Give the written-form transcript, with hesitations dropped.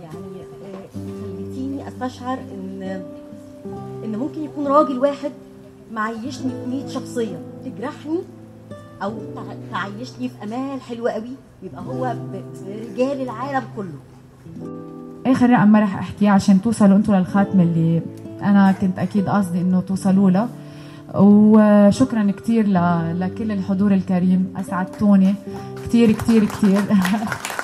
يعني خليتيني استشعر ان ممكن يكون راجل واحد معيشني في 100 شخصيه تجرحني او تعيشني في امال حلوه قوي، يبقى هو برجال العالم كله. اخر رقم ما رح احكيه عشان توصلوا انتوا للخاتمه اللي انا كنت اكيد قصدي انه توصلوا لها. وشكرا كثير لكل الحضور الكريم، اسعدتوني كثير كثير كثير.